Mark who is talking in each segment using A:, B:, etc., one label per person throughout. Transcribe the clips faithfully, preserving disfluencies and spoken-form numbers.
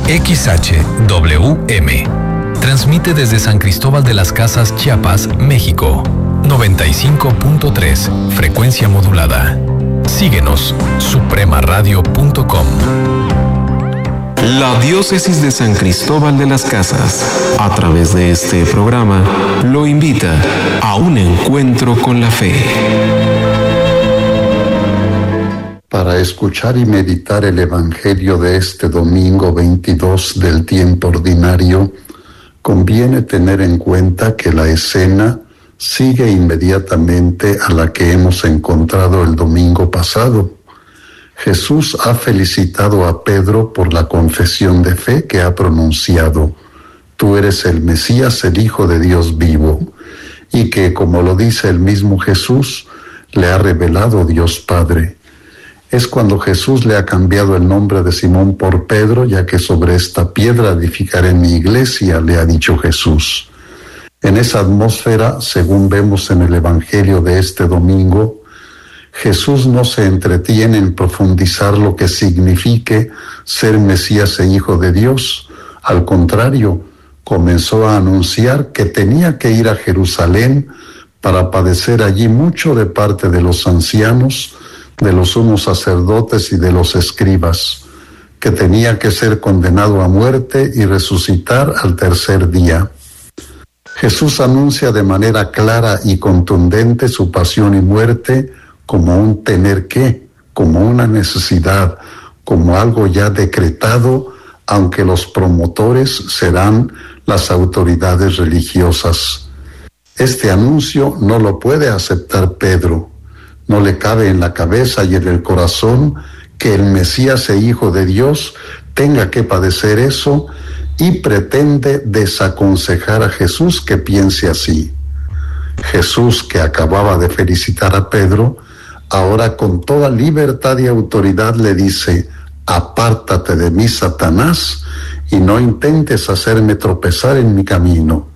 A: X H W M. Transmite desde San Cristóbal de las Casas, Chiapas, México. noventa y cinco punto tres, frecuencia modulada. Síguenos, suprema radio punto com.
B: La Diócesis de San Cristóbal de las Casas, a través de este programa, lo invita a un encuentro con la fe.
C: Para escuchar y meditar el Evangelio de este domingo veintidós del tiempo ordinario, conviene tener en cuenta que la escena sigue inmediatamente a la que hemos encontrado el domingo pasado. Jesús ha felicitado a Pedro por la confesión de fe que ha pronunciado: tú eres el Mesías, el Hijo de Dios vivo, y que, como lo dice el mismo Jesús, le ha revelado Dios Padre. Es cuando Jesús le ha cambiado el nombre de Simón por Pedro, ya que sobre esta piedra edificaré mi iglesia, le ha dicho Jesús. En esa atmósfera, según vemos en el Evangelio de este domingo, Jesús no se entretiene en profundizar lo que signifique ser Mesías e Hijo de Dios. Al contrario, comenzó a anunciar que tenía que ir a Jerusalén para padecer allí mucho de parte de los ancianos, de los sumos sacerdotes y de los escribas, que tenía que ser condenado a muerte y resucitar al tercer día. Jesús anuncia de manera clara y contundente su pasión y muerte como un tener que, como una necesidad, como algo ya decretado, aunque los promotores serán las autoridades religiosas. Este anuncio no lo puede aceptar Pedro. No le cabe en la cabeza y en el corazón que el Mesías e Hijo de Dios tenga que padecer eso, y pretende desaconsejar a Jesús que piense así. Jesús, que acababa de felicitar a Pedro, ahora con toda libertad y autoridad le dice: apártate de mí, Satanás, y no intentes hacerme tropezar en mi camino.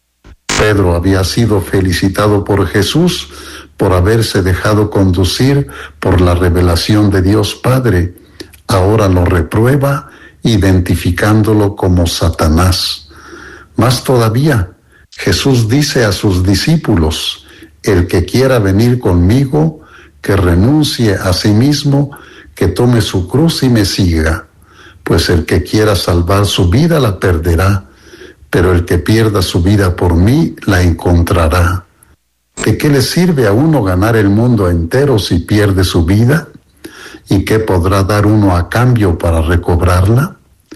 C: Pedro había sido felicitado por Jesús por haberse dejado conducir por la revelación de Dios Padre. Ahora lo reprueba, identificándolo como Satanás. Más todavía, Jesús dice a sus discípulos: el que quiera venir conmigo, que renuncie a sí mismo, que tome su cruz y me siga. Pues el que quiera salvar su vida la perderá, pero el que pierda su vida por mí la encontrará. ¿De qué le sirve a uno ganar el mundo entero si pierde su vida? ¿Y qué podrá dar uno a cambio para recobrarla?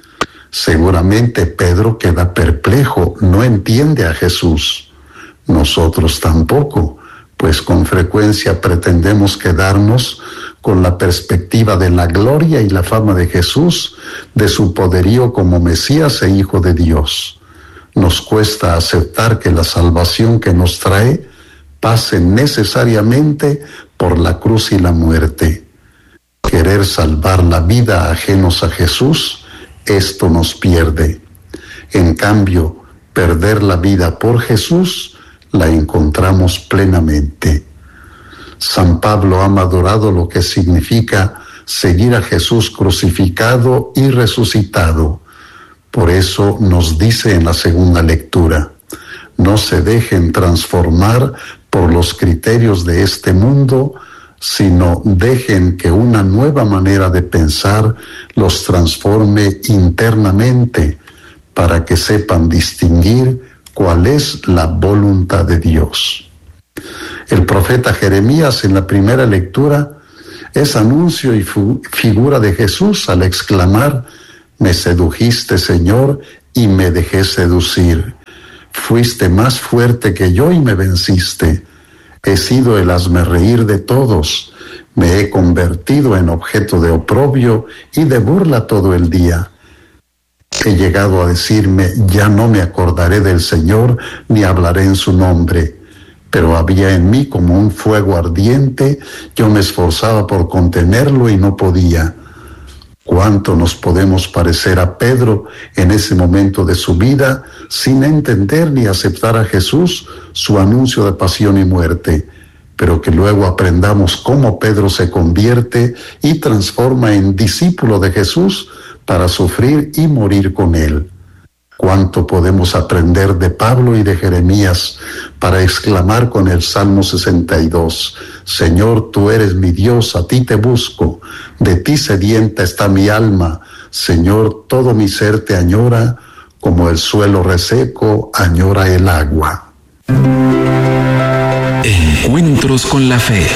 C: Seguramente Pedro queda perplejo, no entiende a Jesús. Nosotros tampoco, pues con frecuencia pretendemos quedarnos con la perspectiva de la gloria y la fama de Jesús, de su poderío como Mesías e Hijo de Dios. Nos cuesta aceptar que la salvación que nos trae pase necesariamente por la cruz y la muerte. Querer salvar la vida ajenos a Jesús, esto nos pierde. En cambio, perder la vida por Jesús, la encontramos plenamente. San Pablo ha madurado lo que significa seguir a Jesús crucificado y resucitado. Por eso nos dice en la segunda lectura: no se dejen transformar por los criterios de este mundo, sino dejen que una nueva manera de pensar los transforme internamente, para que sepan distinguir cuál es la voluntad de Dios. El profeta Jeremías, en la primera lectura, es anuncio y fu- figura de Jesús al exclamar: me sedujiste, Señor, y me dejé seducir. Fuiste más fuerte que yo y me venciste. He sido el hazmerreír de todos. Me he convertido en objeto de oprobio y de burla todo el día. He llegado a decirme: ya no me acordaré del Señor ni hablaré en su nombre. Pero había en mí como un fuego ardiente. Yo me esforzaba por contenerlo y no podía. ¿Cuánto nos podemos parecer a Pedro en ese momento de su vida, sin entender ni aceptar a Jesús, su anuncio de pasión y muerte? Pero que luego aprendamos cómo Pedro se convierte y transforma en discípulo de Jesús para sufrir y morir con Él. Cuánto podemos aprender de Pablo y de Jeremías para exclamar con el Salmo sesenta y dos, Señor, tú eres mi Dios, a ti te busco, de ti sedienta está mi alma, Señor, todo mi ser te añora, como el suelo reseco añora el agua.
B: Encuentros con la fe.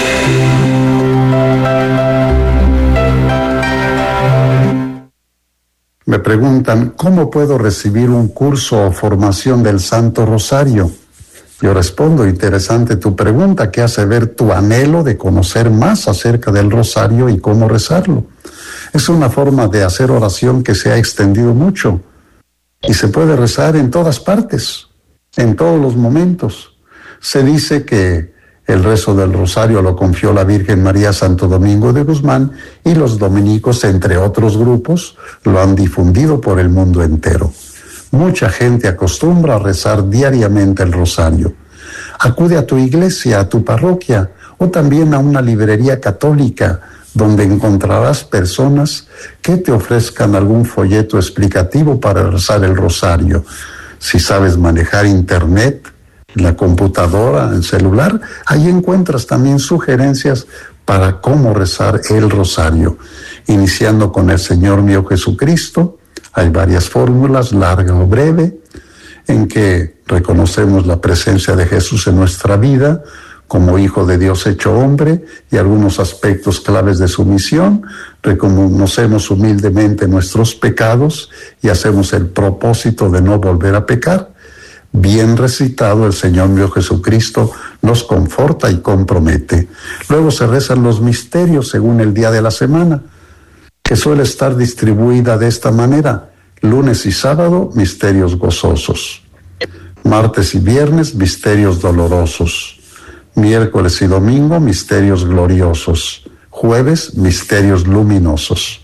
C: Me preguntan, ¿cómo puedo recibir un curso o formación del Santo Rosario? Yo respondo, interesante tu pregunta, que hace ver tu anhelo de conocer más acerca del Rosario y cómo rezarlo. Es una forma de hacer oración que se ha extendido mucho y se puede rezar en todas partes, en todos los momentos. Se dice que el rezo del Rosario lo confió la Virgen María Santo Domingo de Guzmán y los dominicos, entre otros grupos, lo han difundido por el mundo entero. Mucha gente acostumbra a rezar diariamente el Rosario. Acude a tu iglesia, a tu parroquia o también a una librería católica donde encontrarás personas que te ofrezcan algún folleto explicativo para rezar el Rosario. Si sabes manejar internet, la computadora, el celular, ahí encuentras también sugerencias para cómo rezar el Rosario. Iniciando con el Señor mío Jesucristo, hay varias fórmulas, larga o breve, en que reconocemos la presencia de Jesús en nuestra vida como Hijo de Dios hecho hombre y algunos aspectos claves de su misión. Reconocemos humildemente nuestros pecados y hacemos el propósito de no volver a pecar. Bien recitado, el Señor mío Jesucristo nos conforta y compromete. Luego se rezan los misterios según el día de la semana, que suele estar distribuida de esta manera: lunes y sábado, misterios gozosos; martes y viernes, misterios dolorosos; miércoles y domingo, misterios gloriosos; jueves, misterios luminosos.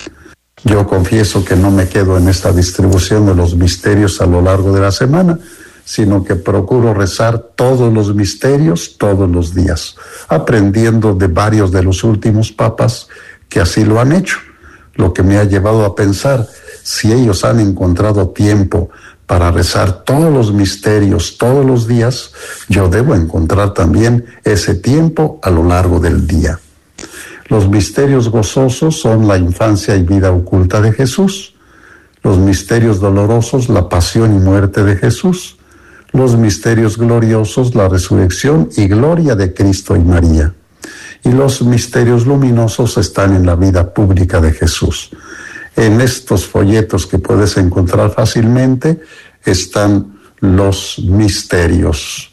C: Yo confieso que no me quedo en esta distribución de los misterios a lo largo de la semana, sino que procuro rezar todos los misterios todos los días, aprendiendo de varios de los últimos papas que así lo han hecho, lo que me ha llevado a pensar, si ellos han encontrado tiempo para rezar todos los misterios todos los días, yo debo encontrar también ese tiempo a lo largo del día. Los misterios gozosos son la infancia y vida oculta de Jesús. Los misterios dolorosos, la pasión y muerte de Jesús. Los misterios gloriosos, la resurrección y gloria de Cristo y María. Y los misterios luminosos están en la vida pública de Jesús. En estos folletos que puedes encontrar fácilmente están los misterios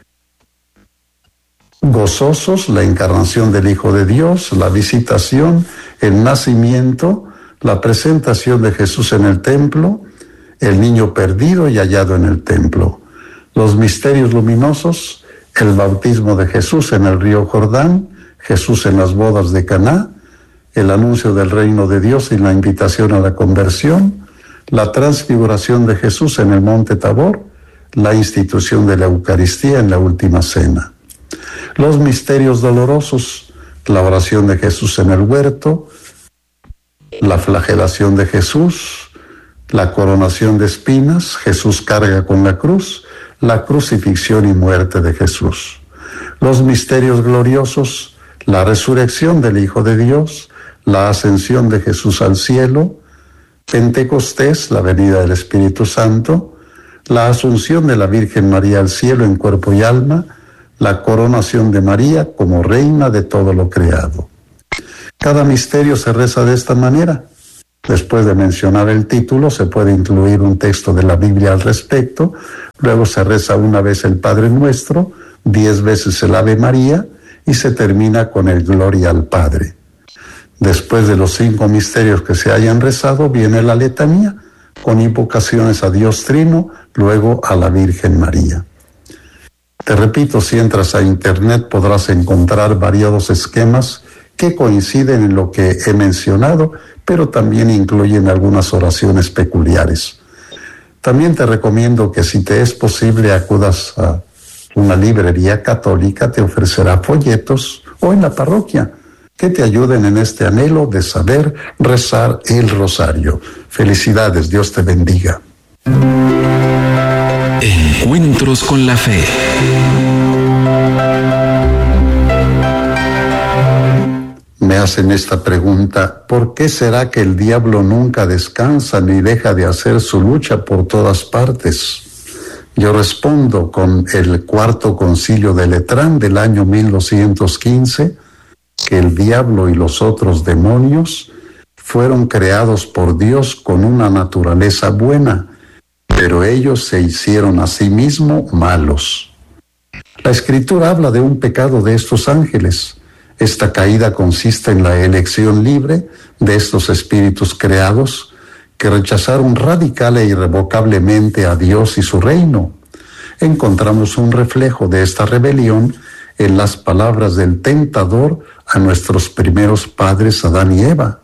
C: gozosos, la encarnación del Hijo de Dios, la visitación, el nacimiento, la presentación de Jesús en el templo, el niño perdido y hallado en el templo. Los misterios luminosos, el bautismo de Jesús en el río Jordán, Jesús en las bodas de Caná, el anuncio del reino de Dios y la invitación a la conversión, la transfiguración de Jesús en el monte Tabor, la institución de la Eucaristía en la última cena. Los misterios dolorosos, la oración de Jesús en el huerto, la flagelación de Jesús, la coronación de espinas, Jesús carga con la cruz, la crucifixión y muerte de Jesús. Los misterios gloriosos, la resurrección del Hijo de Dios, la ascensión de Jesús al cielo, Pentecostés, la venida del Espíritu Santo, la asunción de la Virgen María al cielo en cuerpo y alma, la coronación de María como reina de todo lo creado. Cada misterio se reza de esta manera. Después de mencionar el título, se puede incluir un texto de la Biblia al respecto. Luego se reza una vez el Padre Nuestro, diez veces el Ave María y se termina con el Gloria al Padre. Después de los cinco misterios que se hayan rezado, viene la letanía, con invocaciones a Dios Trino, luego a la Virgen María. Te repito, si entras a internet podrás encontrar variados esquemas que coinciden en lo que he mencionado, pero también incluyen algunas oraciones peculiares. También te recomiendo que si te es posible acudas a una librería católica, te ofrecerá folletos, o en la parroquia, que te ayuden en este anhelo de saber rezar el rosario. Felicidades, Dios te bendiga.
B: Encuentros con la fe.
C: Me hacen esta pregunta: ¿por qué será que el diablo nunca descansa ni deja de hacer su lucha por todas partes? Yo respondo con el cuarto concilio de Letrán del año mil doscientos quince, que el diablo y los otros demonios fueron creados por Dios con una naturaleza buena, pero ellos se hicieron a sí mismos malos. La Escritura habla de un pecado de estos ángeles. Esta caída consiste en la elección libre de estos espíritus creados que rechazaron radical e irrevocablemente a Dios y su reino. Encontramos un reflejo de esta rebelión en las palabras del tentador a nuestros primeros padres Adán y Eva: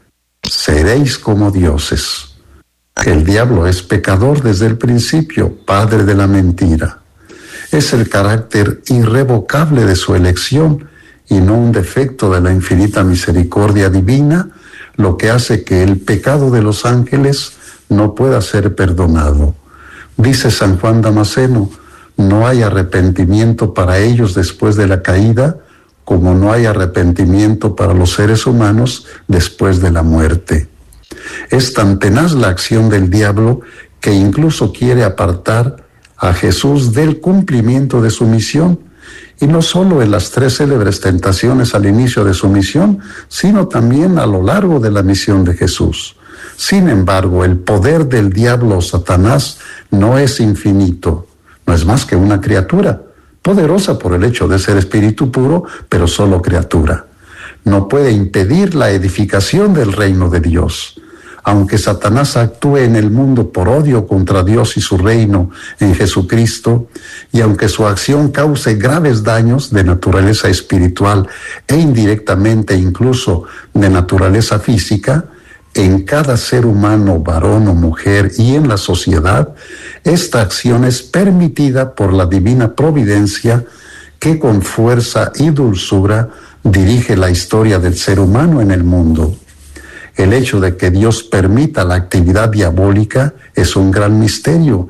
C: seréis como dioses. El diablo es pecador desde el principio, padre de la mentira. Es el carácter irrevocable de su elección y no un defecto de la infinita misericordia divina lo que hace que el pecado de los ángeles no pueda ser perdonado. Dice San Juan Damasceno: no hay arrepentimiento para ellos después de la caída, como no hay arrepentimiento para los seres humanos después de la muerte. Es tan tenaz la acción del diablo que incluso quiere apartar a Jesús del cumplimiento de su misión, y no solo en las tres célebres tentaciones al inicio de su misión, sino también a lo largo de la misión de Jesús. Sin embargo, el poder del diablo, Satanás, no es infinito, no es más que una criatura, poderosa por el hecho de ser espíritu puro, pero solo criatura. No puede impedir la edificación del reino de Dios. Aunque Satanás actúe en el mundo por odio contra Dios y su reino en Jesucristo, y aunque su acción cause graves daños de naturaleza espiritual e indirectamente incluso de naturaleza física, en cada ser humano, varón o mujer, y en la sociedad, esta acción es permitida por la divina providencia que con fuerza y dulzura dirige la historia del ser humano en el mundo. El hecho de que Dios permita la actividad diabólica es un gran misterio,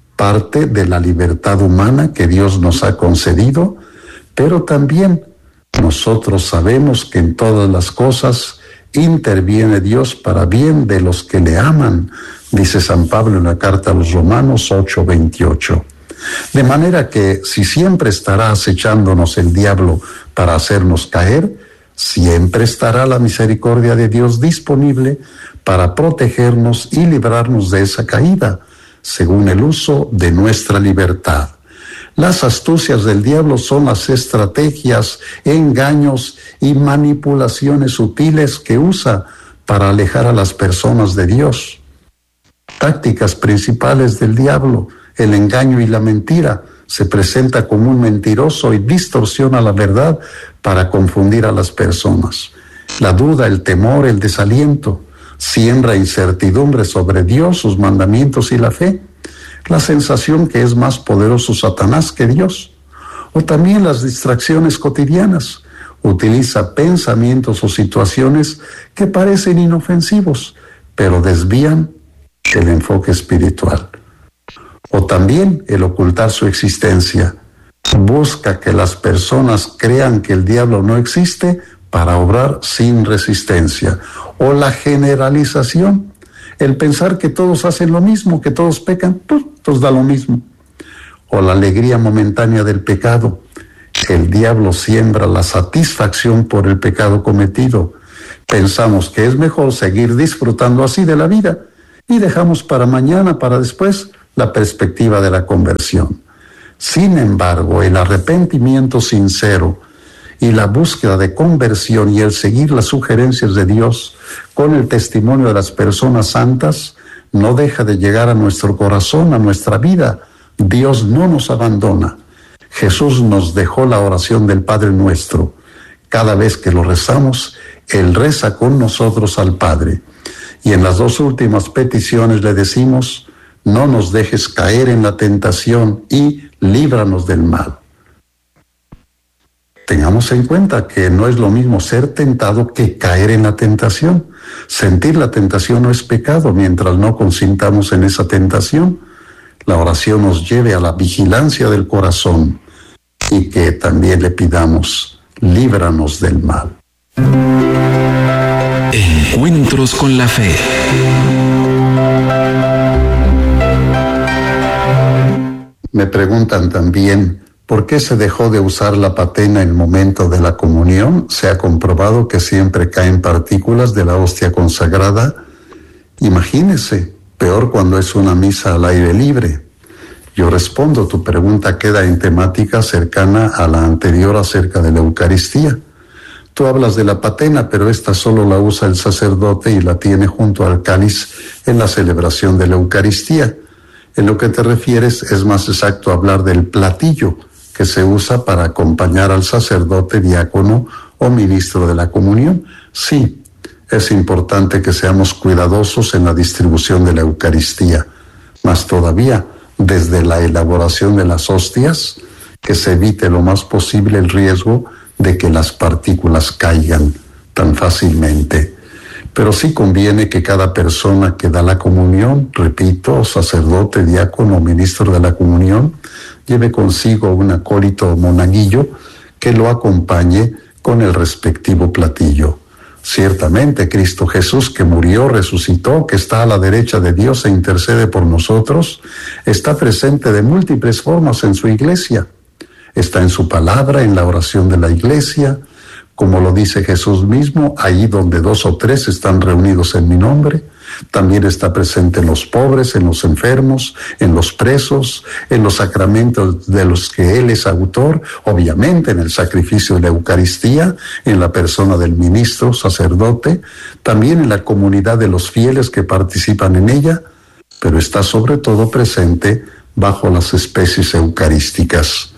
C: parte de la libertad humana que Dios nos ha concedido, pero también nosotros sabemos que en todas las cosas interviene Dios para bien de los que le aman, dice San Pablo en la carta a los Romanos ocho veintiocho. De manera que si siempre estará acechándonos el diablo para hacernos caer, siempre estará la misericordia de Dios disponible para protegernos y librarnos de esa caída, según el uso de nuestra libertad. Las astucias del diablo son las estrategias, engaños y manipulaciones sutiles que usa para alejar a las personas de Dios. Tácticas principales del diablo: el engaño y la mentira. Se presenta como un mentiroso y distorsiona la verdad para confundir a las personas. La duda, el temor, el desaliento. Siembra incertidumbre sobre Dios, sus mandamientos y la fe. La sensación que es más poderoso Satanás que Dios. O también las distracciones cotidianas. Utiliza pensamientos o situaciones que parecen inofensivos, pero desvían el enfoque espiritual. O también el ocultar su existencia. Busca que las personas crean que el diablo no existe para obrar sin resistencia. O la generalización, el pensar que todos hacen lo mismo, que todos pecan, pues, pues da lo mismo. O la alegría momentánea del pecado. El diablo siembra la satisfacción por el pecado cometido. Pensamos que es mejor seguir disfrutando así de la vida y dejamos para mañana, para después, la perspectiva de la conversión. Sin embargo, el arrepentimiento sincero y la búsqueda de conversión y el seguir las sugerencias de Dios con el testimonio de las personas santas no deja de llegar a nuestro corazón, a nuestra vida. Dios no nos abandona. Jesús nos dejó la oración del Padre Nuestro. Cada vez que lo rezamos, Él reza con nosotros al Padre. Y en las dos últimas peticiones le decimos: no nos dejes caer en la tentación y líbranos del mal. Tengamos en cuenta que no es lo mismo ser tentado que caer en la tentación. Sentir la tentación no es pecado mientras no consintamos en esa tentación. La oración nos lleve a la vigilancia del corazón y que también le pidamos, líbranos del mal.
B: Encuentros con la fe.
C: Me preguntan también, ¿por qué se dejó de usar la patena en el momento de la comunión? Se ha comprobado que siempre caen partículas de la hostia consagrada. Imagínese, peor cuando es una misa al aire libre. Yo respondo, tu pregunta queda en temática cercana a la anterior acerca de la Eucaristía. Tú hablas de la patena, pero esta solo la usa el sacerdote y la tiene junto al cáliz en la celebración de la Eucaristía. En lo que te refieres es más exacto hablar del platillo que se usa para acompañar al sacerdote, diácono o ministro de la comunión. Sí, es importante que seamos cuidadosos en la distribución de la Eucaristía, más todavía desde la elaboración de las hostias, que se evite lo más posible el riesgo de que las partículas caigan tan fácilmente. Pero sí conviene que cada persona que da la comunión, repito, sacerdote, diácono o ministro de la comunión, lleve consigo un acólito o monaguillo que lo acompañe con el respectivo platillo. Ciertamente Cristo Jesús, que murió, resucitó, que está a la derecha de Dios e intercede por nosotros, está presente de múltiples formas en su iglesia. Está en su palabra, en la oración de la iglesia, como lo dice Jesús mismo, ahí donde dos o tres están reunidos en mi nombre. También está presente en los pobres, en los enfermos, en los presos, en los sacramentos de los que Él es autor, obviamente en el sacrificio de la Eucaristía, en la persona del ministro, sacerdote, también en la comunidad de los fieles que participan en ella, pero está sobre todo presente bajo las especies eucarísticas.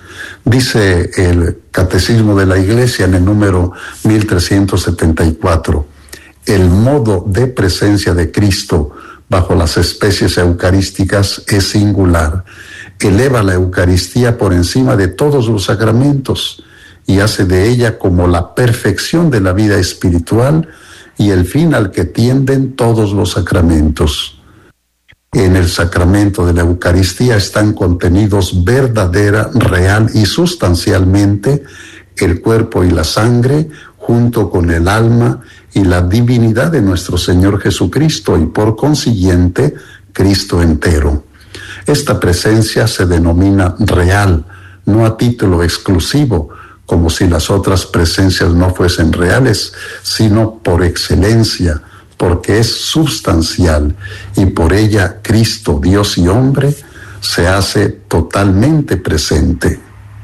C: Dice el Catecismo de la Iglesia en el número mil trescientos setenta y cuatro, el modo de presencia de Cristo bajo las especies eucarísticas es singular. Eleva la Eucaristía por encima de todos los sacramentos y hace de ella como la perfección de la vida espiritual y el fin al que tienden todos los sacramentos. En el sacramento de la Eucaristía están contenidos verdadera, real y sustancialmente el cuerpo y la sangre, junto con el alma y la divinidad de nuestro Señor Jesucristo y por consiguiente Cristo entero. Esta presencia se denomina real, no a título exclusivo, como si las otras presencias no fuesen reales, sino por excelencia, porque es sustancial y por ella Cristo, Dios y hombre, se hace totalmente presente.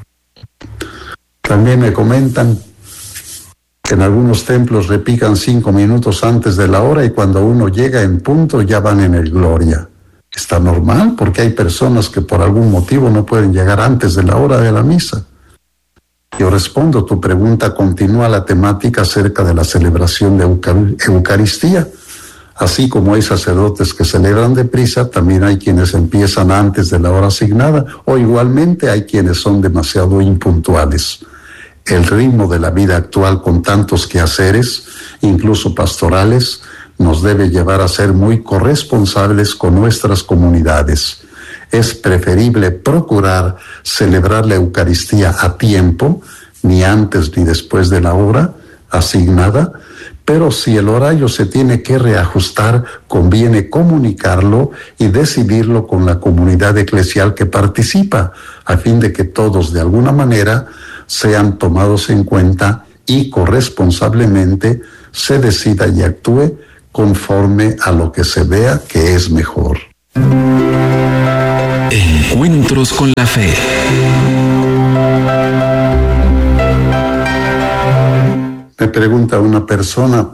C: También me comentan que en algunos templos repican cinco minutos antes de la hora y cuando uno llega en punto ya van en el gloria. Está normal porque hay personas que por algún motivo no pueden llegar antes de la hora de la misa. Yo respondo, tu pregunta continúa la temática acerca de la celebración de Eucar- Eucaristía. Así como hay sacerdotes que celebran deprisa, también hay quienes empiezan antes de la hora asignada, o igualmente hay quienes son demasiado impuntuales. El ritmo de la vida actual con tantos quehaceres, incluso pastorales, nos debe llevar a ser muy corresponsables con nuestras comunidades. Es preferible procurar celebrar la Eucaristía a tiempo, ni antes ni después de la hora asignada, pero si el horario se tiene que reajustar, conviene comunicarlo y decidirlo con la comunidad eclesial que participa, a fin de que todos de alguna manera sean tomados en cuenta y corresponsablemente se decida y actúe conforme a lo que se vea que es mejor.
B: Encuentros con la fe.
C: Me pregunta una persona,